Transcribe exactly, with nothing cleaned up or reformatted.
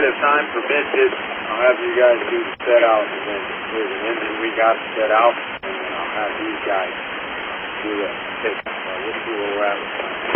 it if time permits it, I'll have you guys do the set out, and then there's an engine we got to set out, and then I'll have these guys do the pick. Uh, we'll see where we're at with time.